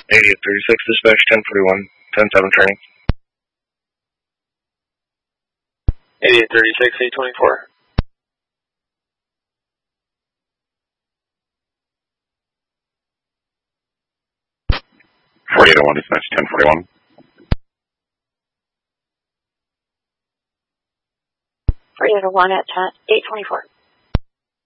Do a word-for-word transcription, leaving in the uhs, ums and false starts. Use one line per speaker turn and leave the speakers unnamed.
eighty-eight thirty-six, dispatch ten forty-one, ten seven training.
eighty-eight thirty-six, eight twenty-four.
forty-eight oh one, dispatch ten forty-one.
forty-eight oh one at eight twenty-four.